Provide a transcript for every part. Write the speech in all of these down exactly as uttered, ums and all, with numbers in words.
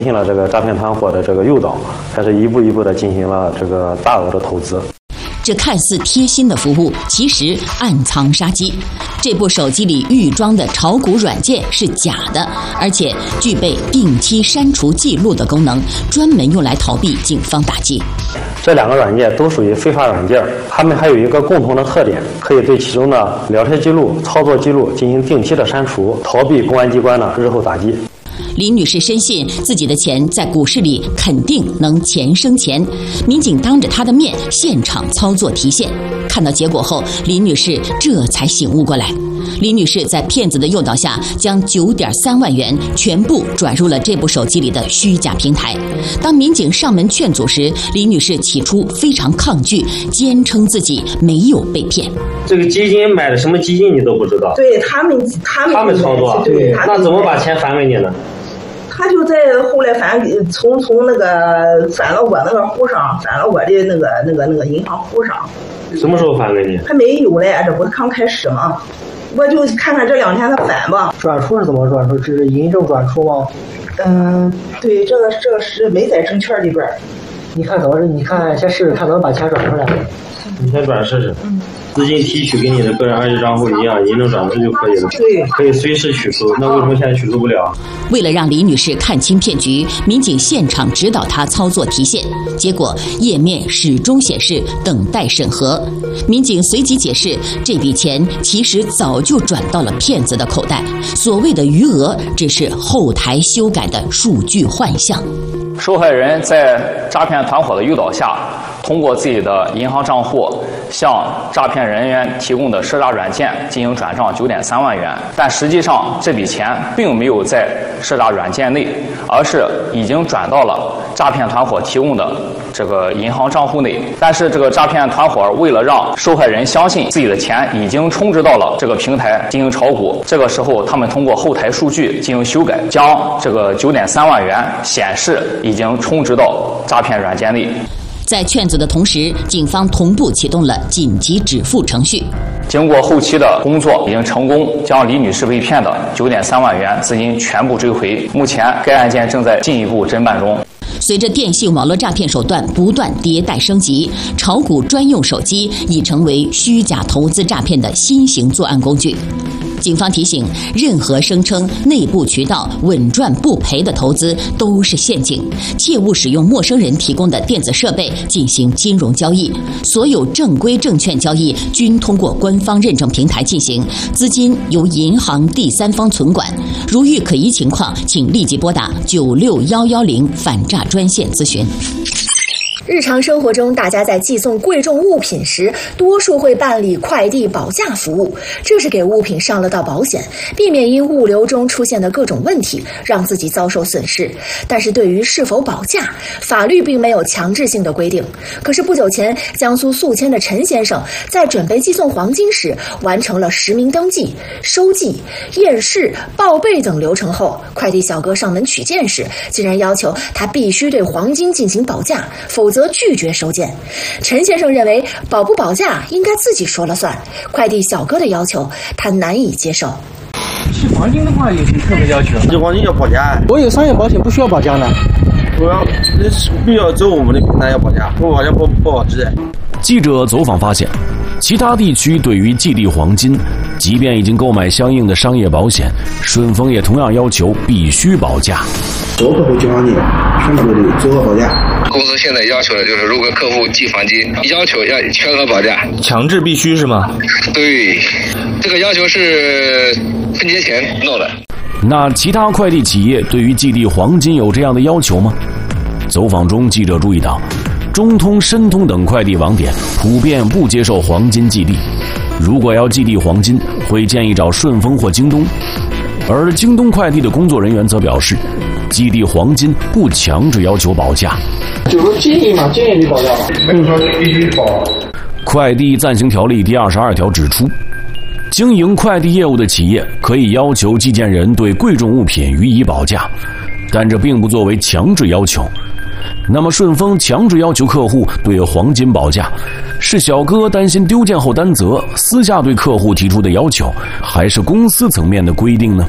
进行了这个诈骗团伙的这个诱导，开始一步一步的进行了这个大额的投资。 这看似贴心的服务，其实暗藏杀机。这部手机里预装的炒股软件是假的，而且具备定期删除记录的功能，专门用来逃避警方打击。 这两个软件都属于非法软件，它们还有一个共同的特点，可以对其中的聊天记录、操作记录进行定期的删除，逃避公安机关的日后打击。 林女士深信自己的钱在股市里肯定能钱生钱，民警当着她的面现场操作提现。看到结果后，林女士这才醒悟过来。林女士在骗子的诱导下，将九点三万元全部转入了这部手机里的虚假平台。当民警上门劝阻时，林女士起初非常抗拒，坚称自己没有被骗。 这个基金买的什么基金你都不知道？ 对他们，他们他们操作， 对， 那怎么把钱返给你呢？ 他就在后来返给从从那个返到我那个户上，返到我的那个那个那个银行户上。 什么时候返给你？ 还没有嘞，这不是刚开始吗？我就看看这两天他返吧。 转出是怎么转出？这是银证转出吗？ 嗯，对，这个这个是没在证券里边。 你看怎么是？你看先试试看能把钱转出来。 你先转试试。嗯。资金提取跟你的个人二级账户一样，银证转出就可以了。 对， 可以随时取出。那为什么现在取出不了？ 为了让李女士看清骗局，民警现场指导她操作提现，结果页面始终显示等待审核。民警随即解释，这笔钱其实早就转到了骗子的口袋，所谓的余额只是后台修改的数据幻象。 受害人在诈骗团伙的诱导下，通过自己的银行账户向诈骗人员提供的赊诈软件进行转账九点三万元，但实际上这笔钱并没有在赊诈软件内，而是已经转到了诈骗团伙提供的这个银行账户内。但是这个诈骗团伙为了让受害人相信自己的钱已经充值到了这个平台进行炒股，这个时候他们通过后台数据进行修改，将这个九点三万元显示已经充值到诈骗软件内。 在劝阻的同时，警方同步启动了紧急止付程序。 经过后期的工作，已经成功将李女士被骗的九点三万元资金全部追回。目前该案件正在进一步侦办中。 随着电信网络诈骗手段不断迭代升级，炒股专用手机已成为虚假投资诈骗的新型作案工具。警方提醒，任何声称内部渠道稳赚不赔的投资都是陷阱，切勿使用陌生人提供的电子设备进行金融交易。所有正规证券交易均通过官方认证平台进行，资金由银行第三方存管。如遇可疑情况，请立即拨打九六一一零反诈专线咨询。 日常生活中，大家在寄送贵重物品时，多数会办理快递保价服务，这是给物品上了道保险，避免因物流中出现的各种问题让自己遭受损失。但是对于是否保价，法律并没有强制性的规定。可是不久前，江苏宿迁的陈先生在准备寄送黄金时，完成了实名登记、收寄、验视、报备等流程后，快递小哥上门取件时，竟然要求他必须对黄金进行保价，否则拒绝收件。陈先生认为保不保价应该自己说了算，快递小哥的要求他难以接受。 寄黄金的话有些特别要求， 寄黄金要保价。 我有商业保险不需要保价的， 我要必要走我们的平台要保价，不保价不不保值。 记者走访发现，其他地区对于寄递黄金，即便已经购买相应的商业保险，顺丰也同样要求必须保价。 所有客户寄黄金，全部都得综合保价。 公司现在要求的就是，如果客户寄黄金，要求要全额保价， 强制必须是吗？ 对，这个要求是春节前弄的。 那其他快递企业对于寄递黄金有这样的要求吗？走访中，记者注意到，中通、申通等快递网点普遍不接受黄金寄递。如果要寄递黄金，会建议找顺丰或京东。而京东快递的工作人员则表示，寄递黄金不强制要求保价， 就是建议嘛，建议你保价嘛， 没有说必须保。 快递暂行条例第二十二条指出，经营快递业务的企业可以要求寄件人对贵重物品予以保价，但这并不作为强制要求。那么顺丰强制要求客户对黄金保价，是小哥担心丢件后担责，私下对客户提出的要求，还是公司层面的规定呢？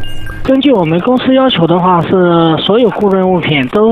根据我们公司要求的话，是所有顾问物品都